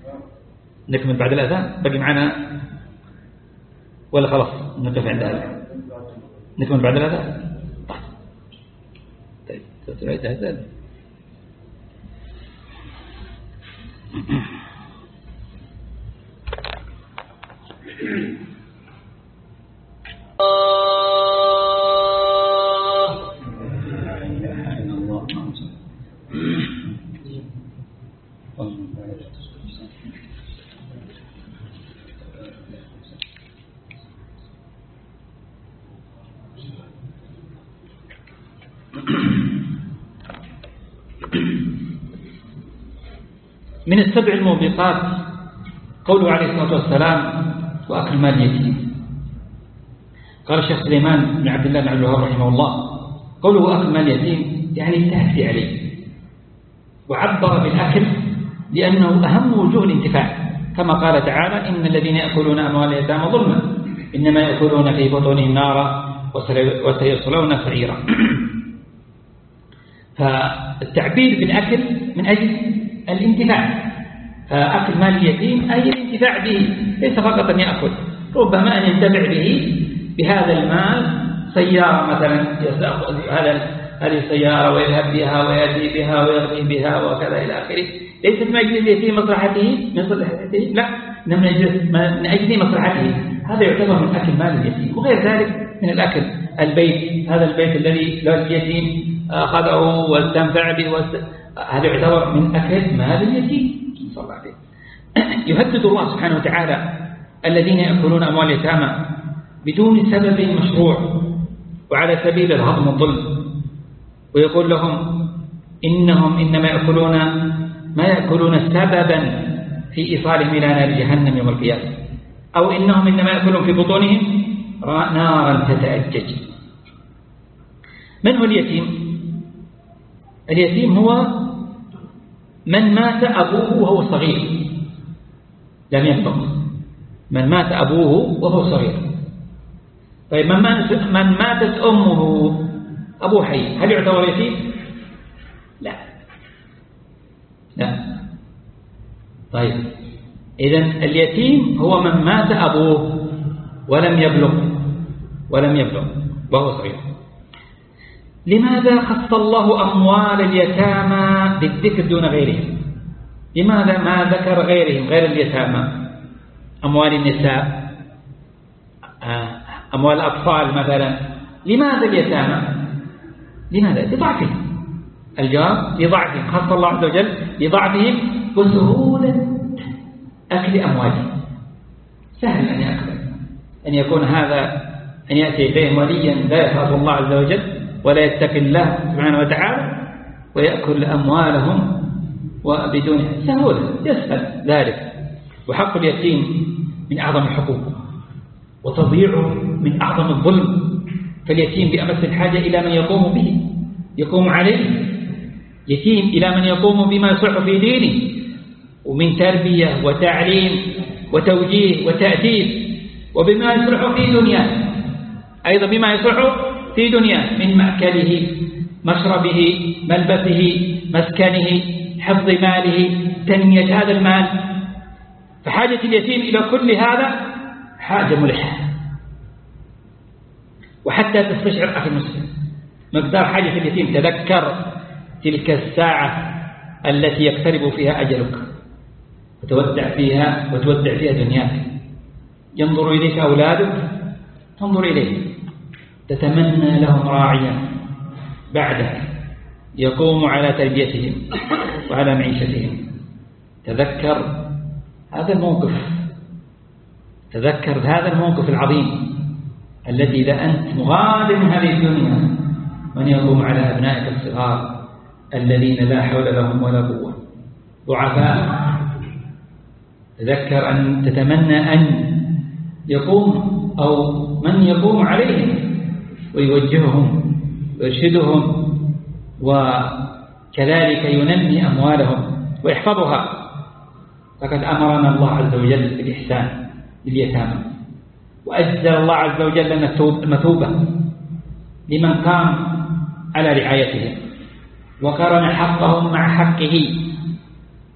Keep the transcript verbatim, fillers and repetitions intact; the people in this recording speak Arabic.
نكمل بعد الأذان؟ بقي معنا ولا خلاص نقف عند هذا؟ نكمل بعد الأذان؟ طيب تتعيد هذا. من السبع الموبقات قوله عليه الصلاة والسلام وأكل مال اليتيم. قال الشيخ سليمان بن عبد الله بن عبد الوهاب رحمه الله قوله وأكل مال اليتيم يعني التهدي عليه، وعبر بالأكل لأنه أهم وجوه الانتفاع، كما قال تعالى إن الذين يأكلون أموال اليتامى ظلما إنما يأكلون في بطونهم نارا وسيصلون سعيرا. فالتعبير بالأكل من أجل الانتفاع، فأكل مال اليتيم أي الانتفاع به، ليس فقط أن يأكل، ربما أن ينتفع به بهذا المال، سيارة مثلا هذا هذه السيارة ويذهب بها ويأتي بها ويغني بها وكذا إلى آخره، ليس من أجل اليتيم مصلحته من مصلحته، لا، من أجل مصلحته، هذا يعتبر من أكل مال اليتيم. وغير ذلك من الأكل، البيت، هذا البيت الذي له اليتيم أخذه واستنفع به واست... هذا يعتبر من أكل مال اليتيم. صلى الله عليه. يهدد الله سبحانه وتعالى الذين يأكلون أموال اليتامى بدون سبب مشروع وعلى سبيل الهضم والظلم، ويقول لهم إنهم إنما يأكلون ما يأكلون سببا في إيصالهم إلى نار جهنم يوم القيامة، أو إنهم إنما يأكلون في بطونهم نارا تتأجج. من هو اليتيم؟ اليتيم هو من مات أبوه وهو صغير لم يبلغ، من مات أبوه وهو صغير. طيب من ماتت, من ماتت أمه أبوه حي، هل يعتبر يتيم؟ لا لا. طيب إذن اليتيم هو من مات أبوه ولم يبلغ ولم يبلغ وهو صغير. لماذا خص الله أموال اليتامى بالذكر دون غيرهم؟ لماذا ما ذكر غيرهم غير اليتامى؟ أموال النساء، أموال الأطفال مثلا، لماذا اليتامى؟ لماذا؟ لضعفهم. الجواب لضعفهم، خص الله عز وجل لضعفهم وسهولة أكل أموالهم. سهل أن يأكل، أن يكون هذا أن يأتي إليهم وليا لا يخاف الله عز وجل ولا يتقي الله سبحانه وتعالى ويأكل أموالهم وبدون سهولة، يسهل ذلك. وحق اليتيم من أعظم الحقوق وتضييعه من أعظم الظلم، فاليتيم بأمس الحاجة إلى من يقوم به يقوم عليه، يتيم إلى من يقوم بما يصلح في دينه ومن تربية وتعليم وتوجيه وتأديب، وبما يصلح في دنياه أيضا، بما يصلح في دنياه من مأكله مشربه ملبسه مسكنه حفظ ماله تنمية هذا المال. فحاجة اليتيم إلى كل هذا حاجة ملحة. وحتى تستشعر أخي المسلم مقدار حاجة اليتيم، تذكر تلك الساعة التي يقترب فيها أجلك وتودع فيها وتودع فيها دنياك. ينظر إليك أولادك، تنظر إليه، تتمنى لهم راعيا بعدك يقوم على تربيتهم وعلى معيشتهم. تذكر هذا الموقف، تذكر هذا الموقف العظيم الذي إذا أنت مغادر من هذه الدنيا من يقوم على أبنائك الصغار الذين لا حول لهم ولا قوة ضعفاء. تذكر أن تتمنى أن يقوم أو من يقوم عليهم ويوجههم ويرشدهم وكذلك ينمي أموالهم ويحفظها. فقد أمرنا الله عز وجل بالإحسان لليتامى، وأجزل الله عز وجل لنا المثوبة لمن قام على رعايتهم وقرن حقهم مع حقه